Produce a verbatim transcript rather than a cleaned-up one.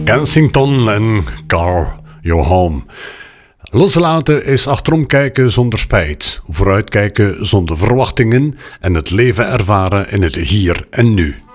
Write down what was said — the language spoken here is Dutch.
Kensington en Carl Johan. Loslaten is achterom kijken zonder spijt, vooruitkijken zonder verwachtingen en het leven ervaren in het hier en nu.